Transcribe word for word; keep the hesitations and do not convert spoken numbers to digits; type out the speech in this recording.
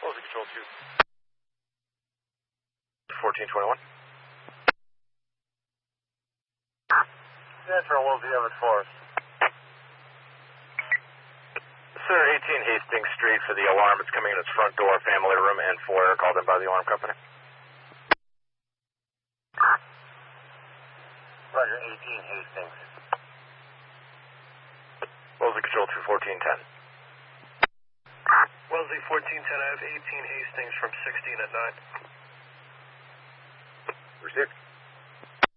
Wellesley Control two. fourteen twenty-one. Yeah, for Wellesley, you have it for us. Sir, eighteen Hastings Street for the alarm. It's coming in its front door, family room, and foyer, called in by the alarm company. Roger, eighteen Hastings. Wellesley Control two, fourteen ten. Wellesley fourteen ten, I have eighteen Hastings from sixteen at nine.